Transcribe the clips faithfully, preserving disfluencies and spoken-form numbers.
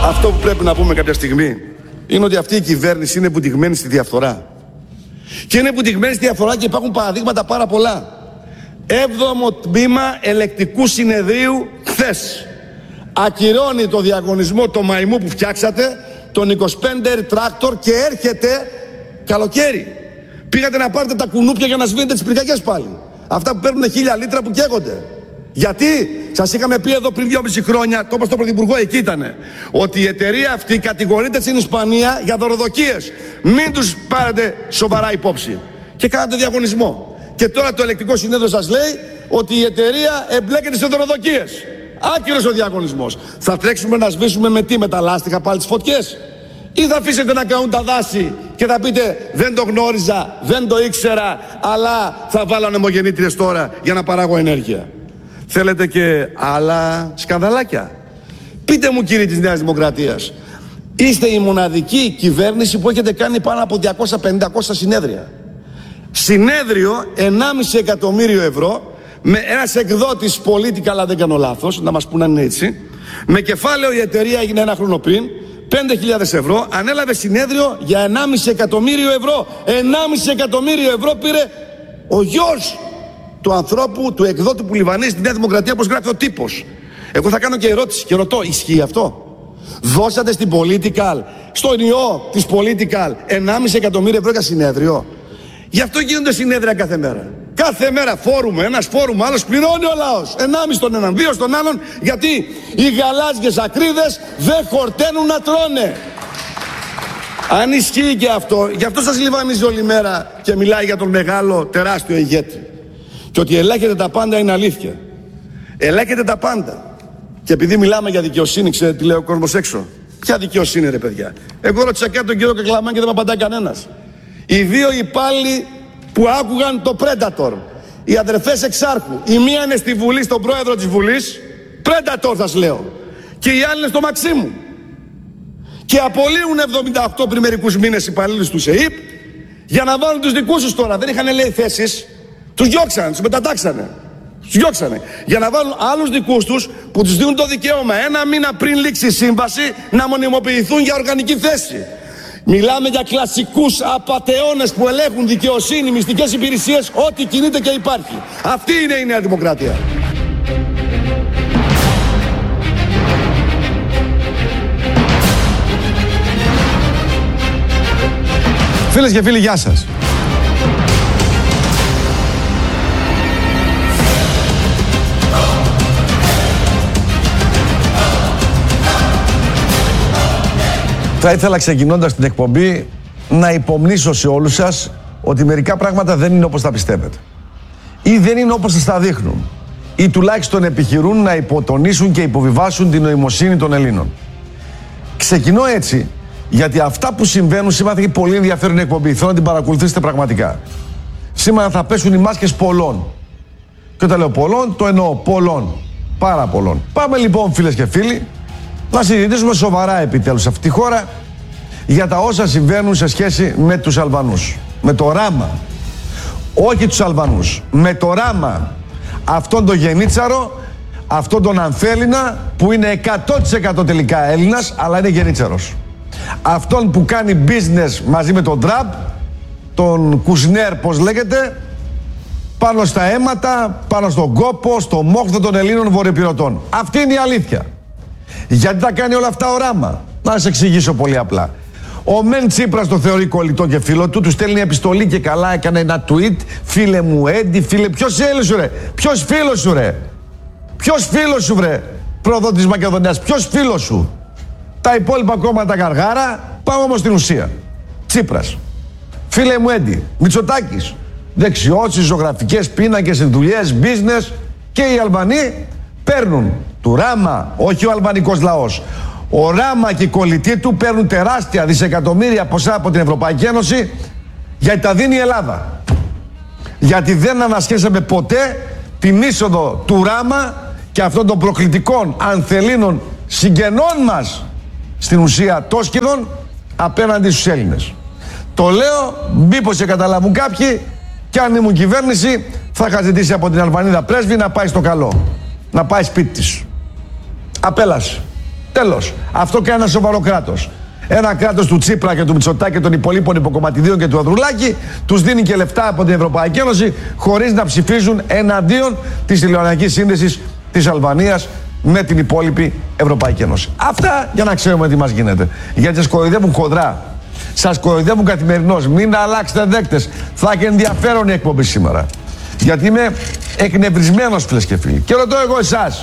Αυτό που πρέπει να πούμε κάποια στιγμή είναι ότι αυτή η κυβέρνηση είναι βουτυγμένη στη διαφθορά. Και είναι βουτυγμένη στη διαφθορά και υπάρχουν παραδείγματα πάρα πολλά. Έβδομο τμήμα ελεκτικού συνεδρίου χθες ακυρώνει το διαγωνισμό το μαϊμού που φτιάξατε, τον είκοσι πέντε τράκτορ, και έρχεται καλοκαίρι. Πήγατε να πάρετε τα κουνούπια για να σβήνετε τις πυρκαγιές πάλι. Αυτά που παίρνουν χίλια λίτρα που καίγονται. Γιατί σας είχαμε πει εδώ πριν δυόμιση χρόνια, το είπα στον Πρωθυπουργό, εκεί ήτανε, ότι η εταιρεία αυτή κατηγορείται στην Ισπανία για δωροδοκίες. Μην τους πάρετε σοβαρά υπόψη. Και κάνατε διαγωνισμό. Και τώρα το ελεκτικό συνέδριο σας λέει ότι η εταιρεία εμπλέκεται σε δωροδοκίες. Άκυρος ο διαγωνισμός. Θα τρέξουμε να σβήσουμε με τι, με τα λάστιχα πάλι τις φωτιές? Ή θα αφήσετε να κάνουν τα δάση και θα πείτε δεν το γνώριζα, δεν το ήξερα, αλλά θα βάλω ανεμογεννήτριες τώρα για να παράγω ενέργεια? Θέλετε και άλλα σκανδαλάκια? Πείτε μου, κύριοι της Νέας Δημοκρατίας, είστε η μοναδική κυβέρνηση που έχετε κάνει πάνω από διακόσια πενήντα διακόσια συνέδρια. Συνέδριο ενάμιση εκατομμύριο ευρώ, με ένας εκδότης Political, αλλά δεν κάνω λάθος, να μας πούν αν είναι έτσι, με κεφάλαιο η εταιρεία έγινε ένα χρόνο πριν, πέντε χιλιάδες ευρώ, ανέλαβε συνέδριο για ενάμιση εκατομμύριο ευρώ. ενάμιση εκατομμύριο ευρώ πήρε ο γιος του ανθρώπου, του εκδότη που λιβανίζει στη Νέα Δημοκρατία, όπως γράφει ο τύπος. Εγώ θα κάνω και ερώτηση και ρωτώ, ισχύει αυτό? Δώσατε στην Political, στον ιό της Political, ενάμιση εκατομμύριο ευρώ για συνέδριο? Γι' αυτό γίνονται συνέδρια κάθε μέρα. Κάθε μέρα φόρουμ, ένας φόρουμ, άλλος πληρώνει ο λαός. Ενάμιση τον έναν, δύο στον άλλον, γιατί οι γαλάζιες ακρίδες δεν χορταίνουν να τρώνε. Αν ισχύει και αυτό, γι' αυτό σας λιβανίζει όλη μέρα και μιλάει για τον μεγάλο, τεράστιο ηγέτη. Και ότι ελέγχεται τα πάντα είναι αλήθεια. Ελέγχεται τα πάντα. Και επειδή μιλάμε για δικαιοσύνη, ξέρετε τι λέει ο κόσμος έξω? Ποια δικαιοσύνη, ρε παιδιά? Εγώ ρώτησα και τον κύριο Κακλαμάν και δεν με απαντάει κανένας. Οι δύο υπάλληλοι που άκουγαν το Predator, οι αδερφές Εξάρχου, η μία είναι στη Βουλή, στον πρόεδρο της Βουλής, Predator σας λέω, και η άλλη είναι στο Μαξίμου. Και απολύουν εβδομήντα οκτώ πριν μερικούς μήνες υπαλλήλους του ΣΕΙΠ για να βάλουν τους δικούς τους τώρα. Δεν είχαν, λέει, θέσεις. Τους διώξανε, τους μετατάξανε. Τους διώξανε. Για να βάλουν άλλους δικούς τους που τους δίνουν το δικαίωμα ένα μήνα πριν λήξει η σύμβαση να μονιμοποιηθούν για οργανική θέση. Μιλάμε για κλασικούς απατεώνες που ελέγχουν δικαιοσύνη, μυστικές υπηρεσίες, ό,τι κινείται και υπάρχει. Αυτή είναι η Νέα Δημοκρατία. Φίλες και φίλοι, γεια σας. Θα ήθελα, ξεκινώντας την εκπομπή, να υπομνήσω σε όλους σας ότι μερικά πράγματα δεν είναι όπως τα πιστεύετε. Ή δεν είναι όπως σας τα δείχνουν. Ή τουλάχιστον επιχειρούν να υποτονίσουν και υποβιβάσουν την νοημοσύνη των Ελλήνων. Ξεκινώ έτσι, γιατί αυτά που συμβαίνουν σήμερα θα έχει πολύ ενδιαφέρον εκπομπή. Θέλω να την παρακολουθήσετε πραγματικά. Σήμερα θα πέσουν οι μάσκες πολλών. Και όταν λέω πολλών, το εννοώ πολλών. Πάρα πολλών. Πάμε λοιπόν, φίλες και φίλοι, να συζητήσουμε σοβαρά επιτέλους σε αυτή τη χώρα για τα όσα συμβαίνουν σε σχέση με τους Αλβανούς. Με το ράμα. Όχι τους Αλβανούς. Με το ράμα. Αυτόν τον γενίτσαρο, αυτόν τον αμφέλινα που είναι εκατό τοις εκατό τελικά Έλληνας, αλλά είναι γενίτσαρος. Αυτόν που κάνει business μαζί με τον Τραμπ, τον Κουσνέρ, πώς λέγεται, πάνω στα αίματα, πάνω στον κόπο, στο μόχθο των Ελλήνων βορειοπυρωτών. Αυτή είναι η αλήθεια. Γιατί τα κάνει όλα αυτά ο ράμα? Να σας εξηγήσω πολύ απλά. Ο Μεν Τσίπρας το θεωρεί κολλητό και φίλο του, του στέλνει επιστολή και καλά έκανε ένα tweet. Φίλε μου Έντι, φίλε, ποιος θέλει σου ρε? Ποιος φίλος σου ρε? Ποιος φίλος σου βρε? Πρόδο της Μακεδονίας, ποιος φίλος σου? Τα υπόλοιπα κόμματα γαργάρα. Πάμε όμως στην ουσία. Τσίπρας, φίλε μου Έντι, Μητσοτάκης, δεξιότητες, ζωγραφικές, πίνακες, δουλειές, business, και οι Αλβανοί παίρνουν του ράμα, όχι ο αλβανικός λαός. Ο ράμα και οι κολλητοί του παίρνουν τεράστια δισεκατομμύρια ποσά από την Ευρωπαϊκή Ένωση, γιατί τα δίνει η Ελλάδα. Γιατί δεν ανασχέσαμε ποτέ την είσοδο του ράμα και αυτών των προκλητικών ανθελήνων συγγενών μας, στην ουσία τόσκιδων, απέναντι στους Έλληνες. Το λέω μήπως σε καταλάβουν κάποιοι, και αν ήμουν κυβέρνηση θα είχα ζητήσει από την Αλβανίδα πρέσβη να πάει στο καλό, να πάει σπίτι της. Απέλαση. Τέλος. Αυτό κάνει ένα σοβαρό κράτος. Ένα κράτος του Τσίπρα και του Μητσοτάκη και των υπολείπων υποκομματιδίων και του Ανδρουλάκη τους δίνει και λεφτά από την Ευρωπαϊκή Ένωση χωρίς να ψηφίζουν εναντίον της τηλεοπτικής σύνδεσης της Αλβανίας με την υπόλοιπη Ευρωπαϊκή Ένωση. Αυτά για να ξέρουμε τι μας γίνεται. Γιατί σας κοροϊδεύουν χοντρά. Σας κοροϊδεύουν καθημερινώς. Μην αλλάξετε δέκτες. Θα έχει ενδιαφέρον η εκπομπή σήμερα. Γιατί είμαι εκνευρισμένος, φίλες και φίλοι. Και ρωτώ εγώ εσάς.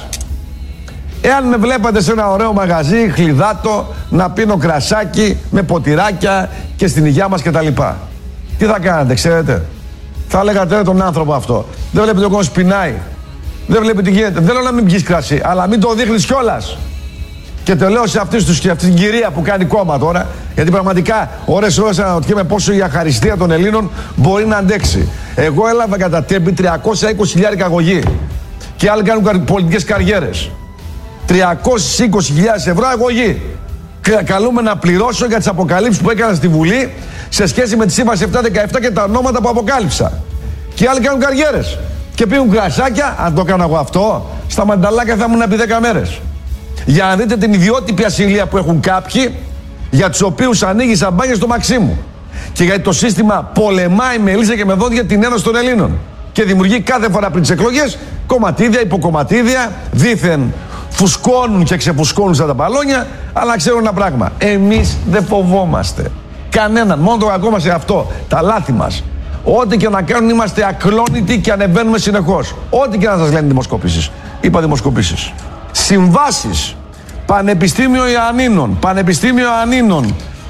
Εάν με βλέπατε σε ένα ωραίο μαγαζί, χλιδάτο, να πίνω κρασάκι με ποτηράκια και στην υγειά μας κτλ. Τι θα κάνατε, ξέρετε? Θα λέγατε τον άνθρωπο αυτό. Δεν βλέπετε ο κόσμος πεινάει. Δεν βλέπει τι γίνεται. Δεν λέω να μην πιεις κρασί, αλλά μην το δείχνεις κιόλας. Και το λέω σε αυτούς τους και αυτή την κυρία που κάνει κόμμα τώρα, γιατί πραγματικά ώρες ώρες αναρωτιέμαι πόσο η αχαριστία των Ελλήνων μπορεί να αντέξει. Εγώ έλαβα κατά τέμπη τριακόσια είκοσι χιλιάδες αγωγή. Και άλλοι κάνουν πολιτικές καριέρες. τριακόσιες είκοσι χιλιάδες ευρώ αγωγή. Καλούμε να πληρώσω για τις αποκαλύψεις που έκανα στη Βουλή σε σχέση με τη Σύμβαση επτακόσια δεκαεπτά και τα ονόματα που αποκάλυψα. Και άλλοι κάνουν καριέρες. Και πίνουν κρασάκια. Αν το έκανα εγώ αυτό, στα μανταλάκια θα ήμουν επί δέκα μέρες. Για να δείτε την ιδιότυπη ασυλία που έχουν κάποιοι, για τους οποίους ανοίγει σαμπάνια στο Μαξίμου. Και γιατί το σύστημα πολεμάει με λύσια και με δόντια την Ένωση των Ελλήνων. Και δημιουργεί κάθε φορά πριν τις εκλογές κομματίδια, υποκομματίδια, δήθεν φουσκώνουν και ξεφουσκώνουν σαν τα μπαλόνια, αλλά ξέρουν ένα πράγμα. Εμείς δεν φοβόμαστε κανέναν. Μόνο το κακό μας σε αυτό. Τα λάθη μας. Ό,τι και να κάνουν είμαστε ακλόνητοι και ανεβαίνουμε συνεχώς. Ό,τι και να σας λένε δημοσκοπήσεις. Είπα δημοσκοπήσεις. Συμβάσεις. Πανεπιστήμιο Ιωαννίνων. Πανεπιστήμιο Ιωαννίνων.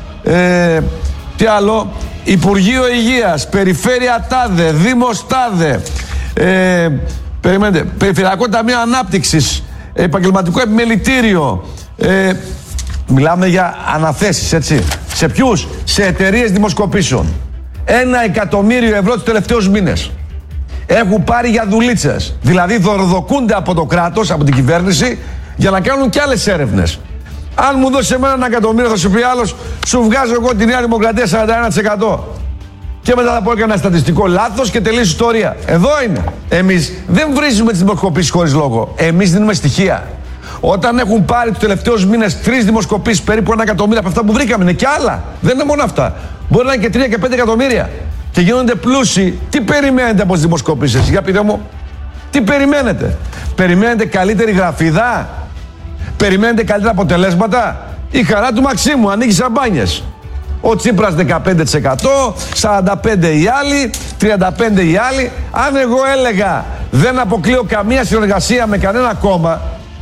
Ε, τι άλλο. Υπουργείο Υγείας. Περιφέρεια Τάδε. Δήμος Τάδε. Ε, περιμένετε. Περιφερειακό Ταμείο Ανάπτυξης. Επαγγελματικό επιμελητήριο. Ε, μιλάμε για αναθέσεις, έτσι. Σε ποιους? Σε εταιρείες δημοσκοπήσεων. Ένα εκατομμύριο ευρώ τους τελευταίους μήνες. Έχουν πάρει για δουλίτσες. Δηλαδή δωροδοκούνται από το κράτος, από την κυβέρνηση, για να κάνουν κι άλλες έρευνες. Αν μου δώσει εμένα ένα εκατομμύριο, θα σου πει άλλος, σου βγάζω εγώ τη Νέα Δημοκρατία σαράντα ένα τοις εκατό. Και μετά θα πω έκανα στατιστικό λάθος και τελείωσε η ιστορία. Εδώ είναι. Εμείς δεν βρίζουμε τις δημοσκοπήσεις χωρίς λόγο. Εμείς δίνουμε στοιχεία. Όταν έχουν πάρει τους τελευταίους μήνες τρεις δημοσκοπήσεις, περίπου ένα εκατομμύριο από αυτά που βρήκαμε, είναι και άλλα. Δεν είναι μόνο αυτά. Μπορεί να είναι και τρία και πέντε εκατομμύρια. Και γίνονται πλούσιοι. Τι περιμένετε από τις δημοσκοπήσεις? Για πείτε μου. Τι περιμένετε? Περιμένετε καλύτερη γραφίδα? Περιμένετε καλύτερα αποτελέσματα? Η χαρά του Μαξίμου ανοίγει σαμπάνιες. Ο Τσίπρας δεκαπέντε τοις εκατό, σαράντα πέντε τοις εκατό οι άλλοι, τριάντα πέντε τοις εκατό οι άλλοι. Αν εγώ έλεγα δεν αποκλείω καμία συνεργασία με κανένα κόμμα,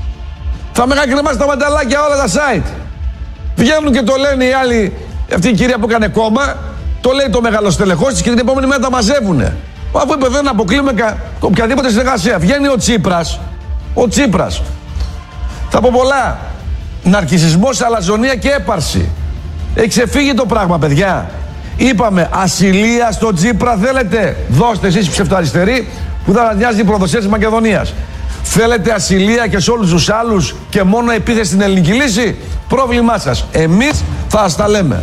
θα με είχα κρεμάσει τα μανταλάκια όλα τα site. Βγαίνουν και το λένε οι άλλοι, αυτή η κυρία που έκανε κόμμα, το λέει το μεγαλοστελεχός της και την επόμενη μέρα τα μαζεύουνε. Αφού είπε δεν αποκλείουμε κα, οποιαδήποτε συνεργασία. Βγαίνει ο Τσίπρας, ο Τσίπρας. Θα πω πολλά. Ναρκισσισμός, αλαζονία και έπαρση. Έχει ξεφύγει το πράγμα, παιδιά. Είπαμε, ασυλία στο Τσίπρα θέλετε? Δώστε εσείς ψευτοαριστεροί που θα αναδιάζει η προδοσία της Μακεδονίας. Θέλετε ασυλία και σε όλους τους άλλους και μόνο επίθεση στην ελληνική λύση? Πρόβλημά σας. Εμείς θα σας τα λέμε.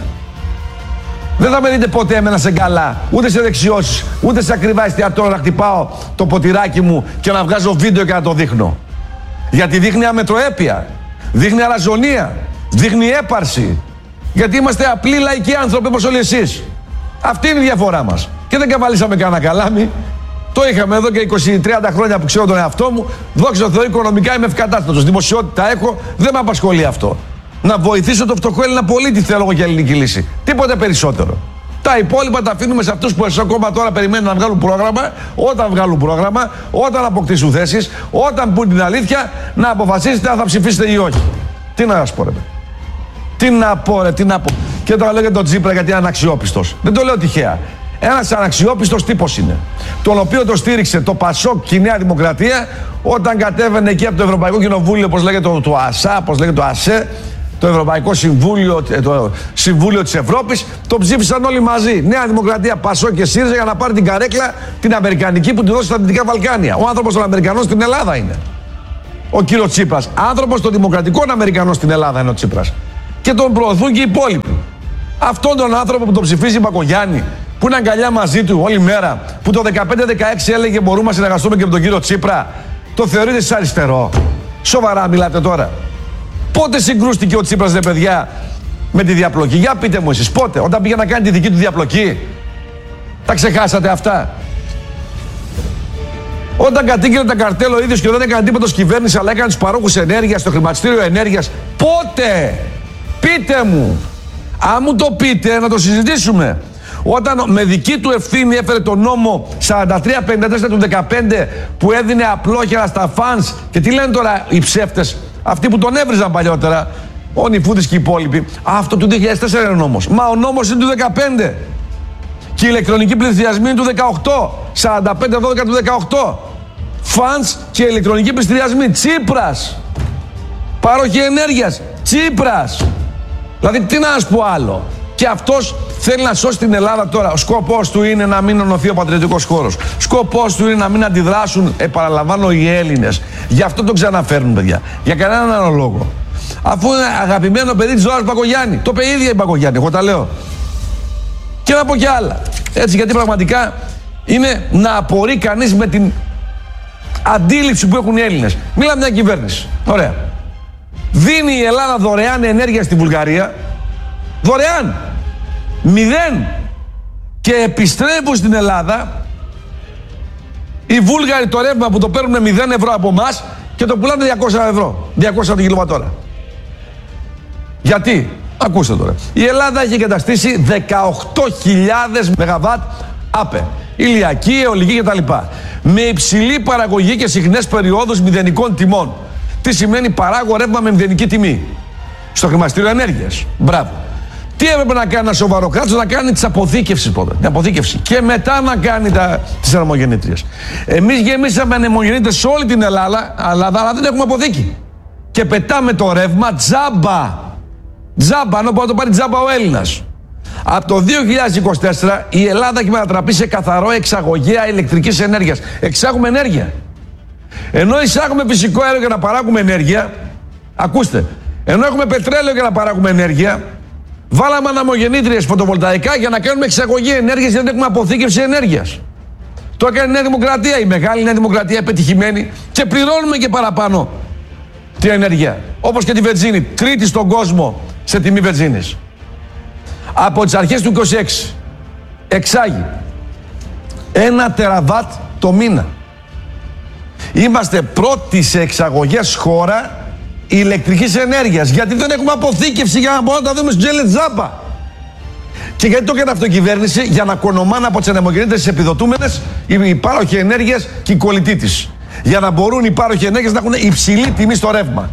Δεν θα με δείτε ποτέ εμένα σε καλά, ούτε σε δεξιώσεις, ούτε σε ακριβά εστιατόρια να χτυπάω το ποτηράκι μου και να βγάζω βίντεο και να το δείχνω. Γιατί δείχνει αμετροέπεια, δείχνει αλαζονία, δείχνει έπαρση. Γιατί είμαστε απλοί λαϊκοί άνθρωποι όπως όλοι εσείς. Αυτή είναι η διαφορά μας. Και δεν καβαλήσαμε κανένα καλάμι. Το είχαμε εδώ και είκοσι τριάντα χρόνια που ξέρω τον εαυτό μου. Δόξα τω Θεώ, οικονομικά είμαι ευκατάστατος. Δημοσιότητα έχω, δεν με απασχολεί αυτό. Να βοηθήσω το φτωχό Έλληνα πολίτη θέλω εγώ για ελληνική λύση. Τίποτε περισσότερο. Τα υπόλοιπα τα αφήνουμε σε αυτούς που εσείς ακόμα τώρα περιμένουν να βγάλουν πρόγραμμα. Όταν βγάλουν πρόγραμμα, όταν αποκτήσουν θέσεις, όταν πούν την αλήθεια, να αποφασίσετε αν θα ψηφίσετε ή όχι. Τι να σας πω, ρε. Τι να πω, ρε, τι να πω. Και όταν λέω για τον Τσίπρα γιατί είναι αναξιόπιστος. Δεν το λέω τυχαία. Ένας αναξιόπιστος τύπος είναι. Τον οποίο το στήριξε το Πασόκ και η Νέα Δημοκρατία όταν κατέβαινε εκεί από το Ευρωπαϊκό Κοινοβούλιο, όπως λέγεται το, το ΑΣΑ, όπως λέγεται το ΑΣΕ, το Ευρωπαϊκό Συμβούλιο, το Συμβούλιο της Ευρώπης, το ψήφισαν όλοι μαζί. Νέα Δημοκρατία, Πασόκ και ΣΥΡΙΖΑ για να πάρει την καρέκλα την Αμερικανική που τη δώσει στα Δυτικά Βαλκάνια. Ο άνθρωπος των Αμερικανών στην Ελλάδα είναι. Ο κύριος Τσίπρας. Άνθρωπος των Δημοκρατικών Αμερικανών στην Ελλάδα είναι ο Τσίπρας. Και τον προωθούν και οι υπόλοιποι. Αυτόν τον άνθρωπο που τον ψηφίζει η Μπακογιάννη, που είναι αγκαλιά μαζί του όλη μέρα, που το δεκαπέντε δεκαέξι έλεγε μπορούμε να συνεργαστούμε και με τον κύριο Τσίπρα, το θεωρείτε σαν αριστερό? Σοβαρά μιλάτε τώρα? Πότε συγκρούστηκε ο Τσίπρας, ρε παιδιά, με τη διαπλοκή? Για πείτε μου εσείς, πότε? Όταν πήγε να κάνει τη δική του διαπλοκή? Τα ξεχάσατε αυτά? Όταν κατήγγειλε τα καρτέλ ο ίδιος και δεν έκανε τίποτα ως κυβέρνηση, αλλά έκανε τους παρόχους ενέργειας, το χρηματιστήριο ενέργειας, πότε? Πείτε μου. Αν μου το πείτε, να το συζητήσουμε. Όταν με δική του ευθύνη έφερε τον νόμο σαράντα τρία πενήντα τέσσερα του δεκαπέντε που έδινε απλόχερα στα φανς, και τι λένε τώρα οι ψεύτες, αυτοί που τον έβριζαν παλιότερα, ο Νιφούδης και οι υπόλοιποι, αυτό του δύο χιλιάδες τέσσερα είναι ο νόμος. Μα ο νόμος είναι του δεκαπέντε. Και η ηλεκτρονική πληστηριασμή είναι του δεκαοκτώ. σαράντα πέντε δώδεκα του δεκαοκτώ. Φανς και ηλεκτρονική πληστηριασμή. Τσίπρας. Παροχή ενέργειας. Τσίπρας. Δηλαδή τι να σας πω άλλο. Και αυτός θέλει να σώσει την Ελλάδα τώρα. Ο σκοπός του είναι να μην ενωθεί ο πατριωτικός χώρος. Σκοπός του είναι να μην αντιδράσουν, επαναλαμβάνω, οι Έλληνες. Γι' αυτό τον ξαναφέρνουν, παιδιά. Για κανέναν άλλο λόγο. Αφού είναι αγαπημένο παιδί της Δώρας Μπακογιάννη. Το είπε η ίδια η Μπακογιάννη, εγώ τα λέω. Και να πω κι άλλα. Έτσι, γιατί πραγματικά είναι να απορεί κανείς με την αντίληψη που έχουν οι Έλληνες. Μίλα μια κυβέρνηση. Ωραία. Δίνει η Ελλάδα δωρεάν ενέργεια στη Βουλγαρία. Δωρεάν. Μηδέν. Και επιστρέφουν στην Ελλάδα οι Βούλγαροι το ρεύμα που το παίρνουν μηδέν ευρώ από εμάς και το πουλάνε διακόσια ευρώ. διακόσια το κιλοβατόρα. Γιατί? Ακούστε τώρα. Η Ελλάδα έχει εγκαταστήσει δεκαοκτώ χιλιάδες μεγαβάτ ΑΠΕ. Ηλιακή, αιωλική κτλ. Με υψηλή παραγωγή και συχνές περιόδους μηδενικών τιμών. Τι σημαίνει? Παράγω ρεύμα με μηδενική τιμή. Στο χρηματιστήριο ενέργειας. Μπράβο. Τι έπρεπε να κάνει ένα σοβαρό κράτος? Να κάνει τις αποθήκευσεις πρώτα. Την αποθήκευση. Και μετά να κάνει τα, τις ανεμογεννήτριες. Εμείς γεμίσαμε ανεμογεννήτριες σε όλη την Ελλάδα, αλλά δεν έχουμε αποθήκη. Και πετάμε το ρεύμα τζάμπα. Τζάμπα, ενώ μπορεί να το πάρει τζάμπα ο Έλληνας. Από το δύο χιλιάδες είκοσι τέσσερα η Ελλάδα έχει μετατραπεί σε καθαρό εξαγωγέα ηλεκτρικής ενέργειας. Εξάγουμε ενέργεια. Ενώ εισάγουμε φυσικό αέριο για να παράγουμε ενέργεια, ακούστε, ενώ έχουμε πετρέλαιο για να παράγουμε ενέργεια, βάλαμε ανεμογεννήτριες φωτοβολταϊκά για να κάνουμε εξαγωγή ενέργειας, γιατί έχουμε αποθήκευση ενέργειας. Το έκανε η Νέα Δημοκρατία, η μεγάλη Νέα Δημοκρατία πετυχημένη, και πληρώνουμε και παραπάνω την ενέργεια. Όπως και τη βενζίνη, τρίτη στον κόσμο σε τιμή βενζίνης. Από τις αρχές του είκοσι έξι εξάγει ένα τεραβάτ το μήνα. Είμαστε πρώτοι σε εξαγωγές χώρα ηλεκτρικής ενέργειας. Γιατί δεν έχουμε αποθήκευση για να μπορούμε να τα δούμε στους τζέλες τζάμπα. Και γιατί το έκανε αυτό η κυβέρνηση? Για να κονομάνε από τις ανεμογεννήτριες τις επιδοτούμενες οι πάροχοι ενέργειας και οι κολλητοί της. Για να μπορούν οι πάροχοι ενέργειας να έχουν υψηλή τιμή στο ρεύμα.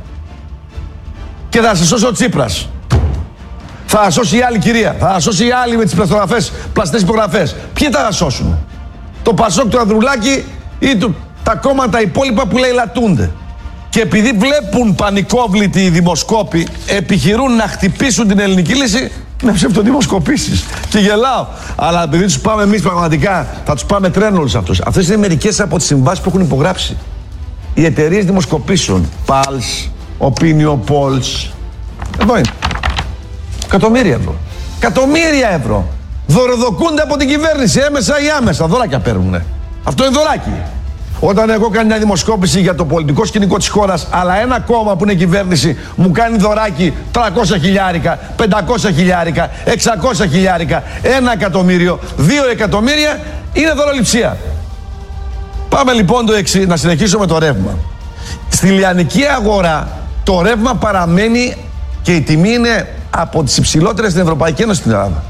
Και θα σας σώσει ο Τσίπρας. Θα σας σώσει η άλλη κυρία. Θα σας σώσει η άλλη με τις πλαστογραφές, πλαστές υπογραφές. Ποιοι θα σας σώσουν? Το Πασόκ του Ανδρουλάκη ή του, τα κόμματα υπόλοιπα που λαιλατούνται. Και επειδή βλέπουν πανικόβλητοι οι δημοσκόποι, επιχειρούν να χτυπήσουν την ελληνική λύση με ψευτοδημοσκοπήσεις. Και γελάω. Αλλά επειδή τους πάμε εμείς πραγματικά, θα τους πάμε τρένο όλους αυτούς. Αυτές είναι μερικές από τις συμβάσεις που έχουν υπογράψει οι εταιρείες δημοσκοπήσεων. Pulse, Opinion Polls. Εδώ είναι. Εκατομμύρια ευρώ. Εκατομμύρια ευρώ. Δωροδοκούνται από την κυβέρνηση, έμεσα ή άμεσα. Δωράκια παίρνουνε. Αυτό είναι δωράκι. Όταν εγώ κάνω μια δημοσκόπηση για το πολιτικό σκηνικό της χώρας, αλλά ένα κόμμα που είναι κυβέρνηση μου κάνει δωράκι τριακόσια χιλιάρικα, πεντακόσια χιλιάρικα, εξακόσια χιλιάρικα, ένα εκατομμύριο, δύο εκατομμύρια, είναι δωροληψία. Πάμε λοιπόν το εξή, να συνεχίσω με το ρεύμα. Στη λιανική αγορά το ρεύμα παραμένει και η τιμή είναι από τις υψηλότερες στην Ευρωπαϊκή Ένωση στην Ελλάδα.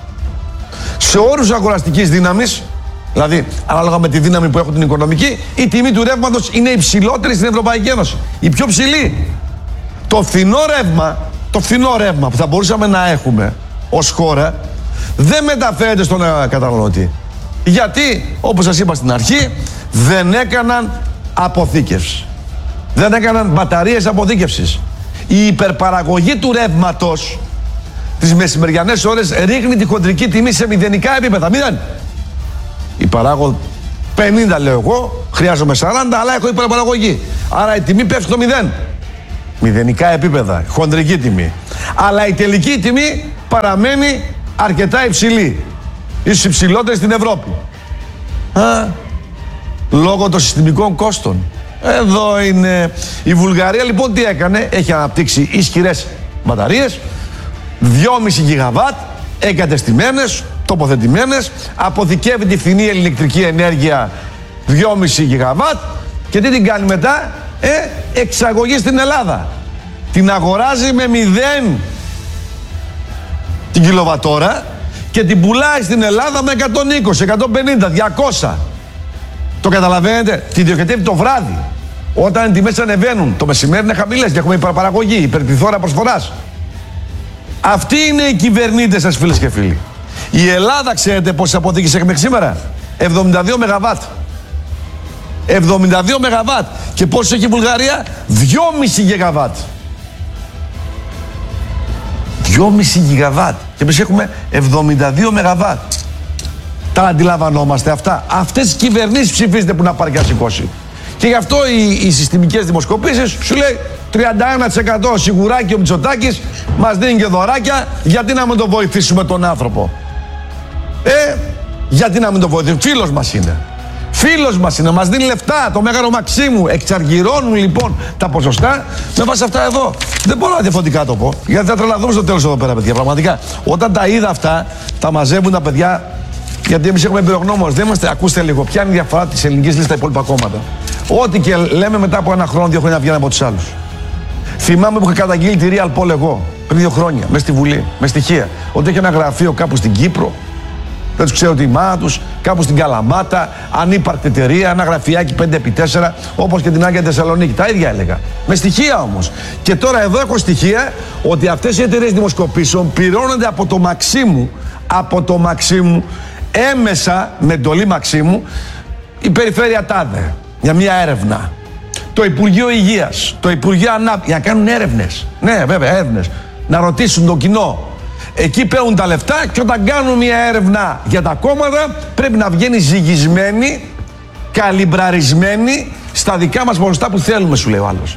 Σε όρους αγοραστικής δύναμης, δηλαδή ανάλογα με τη δύναμη που έχουν την οικονομική, η τιμή του ρεύματος είναι υψηλότερη στην Ευρωπαϊκή Ένωση. Η πιο ψηλή. Το φθηνό ρεύμα, το φθηνό ρεύμα που θα μπορούσαμε να έχουμε ως χώρα, δεν μεταφέρεται στον καταναλωτή. Γιατί, όπως σας είπα στην αρχή, δεν έκαναν αποθήκευση. Δεν έκαναν μπαταρίες αποθήκευσης. Η υπερπαραγωγή του ρεύματος τις μεσημεριανές ώρες ρίχνει τη χοντρική τιμή σε μηδενικά επίπεδα. Μηδέν. Η παράγω πενήντα, λέω εγώ, χρειάζομαι σαράντα, αλλά έχω υπερπαραγωγή. Άρα η τιμή πέφτει στο μηδέν. Μηδενικά επίπεδα, χοντρική τιμή. Αλλά η τελική τιμή παραμένει αρκετά υψηλή. Ίσως υψηλότερη στην Ευρώπη. Α, λόγω των συστημικών κόστων. Εδώ είναι. Η Βουλγαρία λοιπόν τι έκανε? Έχει αναπτύξει ισχυρές μπαταρίες, δυόμισι γιγαβάτ, εγκατεστημένες, τοποθετημένες, αποθηκεύει τη φθηνή ηλεκτρική ενέργεια δυόμισι γιγαβάτ και τι την κάνει μετά? Ε, εξαγωγή στην Ελλάδα. Την αγοράζει με μηδέν την κιλοβατόρα και την πουλάει στην Ελλάδα με εκατόν είκοσι, εκατόν πενήντα, διακόσια. Το καταλαβαίνετε? Την διοχετεύει το βράδυ. Όταν οι τιμές ανεβαίνουν, το μεσημέρι είναι χαμηλές και έχουμε υπερπαραγωγή, υπερπληθώρα προσφοράς. Αυτοί είναι οι κυβερνήτες σας, φίλες και φίλοι. Η Ελλάδα, ξέρετε πόσες αποθήκες έχει μέχρι σήμερα? εβδομήντα δύο μεγαβάτ. εβδομήντα δύο μεγαβάτ. Και πόσες έχει η Βουλγαρία? δυόμισι γιγαβάτ. δυόμισι γιγαβάτ. Και εμείς έχουμε εβδομήντα δύο μεγαβάτ. Τα αντιλαμβανόμαστε αυτά? Αυτές οι κυβερνήσεις ψηφίζετε που να πάρει και να σηκώσει. Και γι' αυτό οι, οι συστημικές δημοσκοπήσεις σου λέει τριάντα ένα τοις εκατό σιγουράκι ο Μητσοτάκης μας δίνει και δωράκια, γιατί να μην το βοηθήσουμε τον άνθρωπο? Ε, γιατί να μην το βοηθήσουμε? Φίλος μας είναι. Φίλος μας είναι, μας δίνει λεφτά, το Μέγαρο Μαξίμου. Εξαργυρώνουν λοιπόν τα ποσοστά με βάση αυτά εδώ. Δεν μπορώ να διαφορετικά το πω, γιατί θα τρελαθούμε στο τέλος εδώ πέρα, παιδιά. Πραγματικά. Όταν τα είδα αυτά, τα μαζεύουν τα παιδιά, γιατί εμείς έχουμε εμπειρογνώμονες. Δεν είμαστε, ακούστε λίγο, ποια είναι η διαφορά της ελληνικής λίστας στα υπόλοιπα κόμματα. Ό,τι και λέμε μετά από ένα χρόνο, δύο χρόνια βγαίνουν από τους άλλους. Θυμάμαι που είχα καταγγείλει τη Real Pol εγώ πριν δύο χρόνια, μέσα στη Βουλή, με στοιχεία. Ότι είχε ένα γραφείο κάπου στην Κύπρο. Δεν τους ξέρω τη μάνα τους, κάπου στην Καλαμάτα, ανύπαρκτη εταιρεία, ένα γραφιάκι πέντε επί τέσσερα, όπως και την Άγια Θεσσαλονίκη. Τα ίδια έλεγα. Με στοιχεία όμως. Και τώρα εδώ έχω στοιχεία ότι αυτές οι εταιρείες δημοσκοπήσεων πληρώνονται από το Μαξίμου, από το Μαξίμου, έμεσα με εντολή Μαξίμου, η Περιφέρεια Τάδε, για μια έρευνα. Το Υπουργείο Υγείας, το Υπουργείο Ανάπτυξης, για να κάνουν έρευνες. Ναι, βέβαια, έρευνες. Να ρωτήσουν το κοινό. Εκεί παίρνουν τα λεφτά και όταν κάνουν μια έρευνα για τα κόμματα πρέπει να βγαίνει ζυγισμένη, καλυμπραρισμένη στα δικά μας ποσοστά που θέλουμε, σου λέει ο άλλος.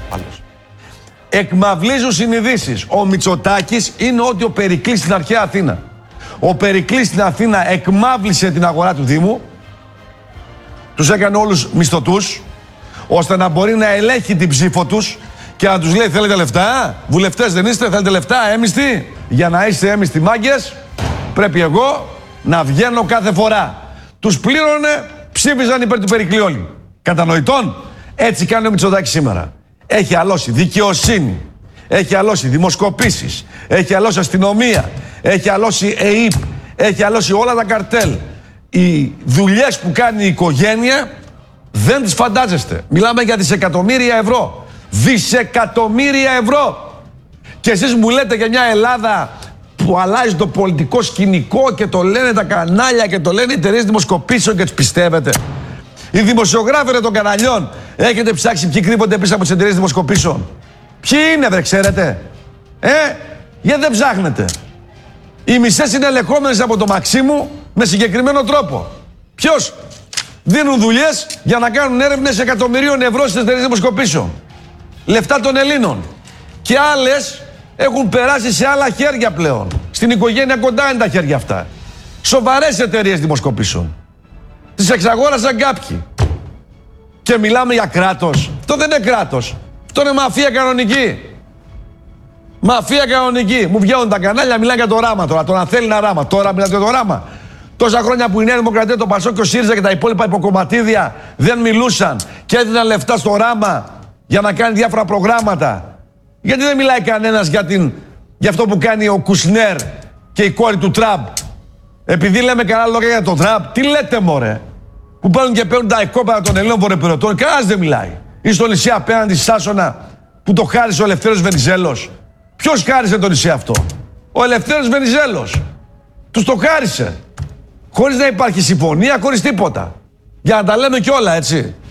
Εκμαυλίζουν συνειδήσεις. Ο Μητσοτάκης είναι ότι ο Περικλής στην αρχαία Αθήνα. Ο Περικλής στην Αθήνα εκμάβλησε την αγορά του Δήμου, τους έκανε όλους μισθωτούς, ώστε να μπορεί να ελέγχει την ψήφο τους και να τους λέει: θέλετε λεφτά, βουλευτές δεν είστε, θέλετε λεφτά, έμιστοι? Για να είστε έμιστοι μάγκες, πρέπει εγώ να βγαίνω κάθε φορά. Τους πλήρωνε, ψήφιζαν υπέρ του Περικλή όλοι. Κατανοητόν? Έτσι κάνει ο Μητσοτάκης σήμερα. Έχει αλώσει δικαιοσύνη, έχει αλώσει δημοσκοπήσεις, έχει αλώσει αστυνομία, έχει αλώσει ΕΥΠ, έχει αλώσει όλα τα καρτέλ. Οι δουλειές που κάνει η οικογένεια δεν τις φαντάζεστε. Μιλάμε για δισεκατομμύρια ευρώ. Δισεκατομμύρια ευρώ. Και εσείς μου λέτε για μια Ελλάδα που αλλάζει το πολιτικό σκηνικό και το λένε τα κανάλια και το λένε οι εταιρείες δημοσκοπήσεων και τους πιστεύετε? Οι δημοσιογράφοι των καναλιών, έχετε ψάξει ποιοι κρύβονται πίσω από τις εταιρείες δημοσκοπήσεων? Ποιοι είναι, δεν ξέρετε? Ε, γιατί δεν ψάχνετε? Οι μισές είναι ελεγχόμενες από το Μαξίμου με συγκεκριμένο τρόπο. Ποιος? Δίνουν δουλειές για να κάνουν έρευνες εκατομμυρίων ευρώ στις εταιρείες δημοσκοπήσεων. Λεφτά των Ελλήνων. Και άλλες έχουν περάσει σε άλλα χέρια πλέον. Στην οικογένεια κοντά είναι τα χέρια αυτά. Σοβαρές εταιρείες δημοσκοπήσεων. Τις εξαγόρασαν κάποιοι. Και μιλάμε για κράτος. Αυτό δεν είναι κράτος. Αυτό είναι μαφία κανονική. Μαφία κανονική. Μου βγαίνουν τα κανάλια, μιλάνε για το ράμα τώρα. Το να θέλει ένα ράμα. Τώρα μιλάτε για το ράμα. Τόσα χρόνια που η Νέα Δημοκρατία, το Πασόκ και ο ΣΥΡΙΖΑ και τα υπόλοιπα υποκομματίδια δεν μιλούσαν και έδιναν λεφτά στο ράμα για να κάνει διάφορα προγράμματα. Γιατί δεν μιλάει κανένας για, την, για αυτό που κάνει ο Κουσνέρ και η κόρη του Τραμπ? Επειδή λέμε καλά λόγια για τον Τραμπ, τι λέτε μωρέ? Που παίρνουν και παίρνουν τα εκόπανα των Ελλήνων βορειοπυρωτών. Κανένας δεν μιλάει. Ή στο νησί απέναντι στη Σάσονα που το χάρισε ο Ελευθέρος Βενιζέλος. Ποιος χάρισε το νησί αυτό? Ο Ελευθέρος Βενιζέλος. Τους το χάρισε. Χωρίς να υπάρχει συμφωνία, χωρίς τίποτα. Για να τα λέμε κιόλα, έτσι.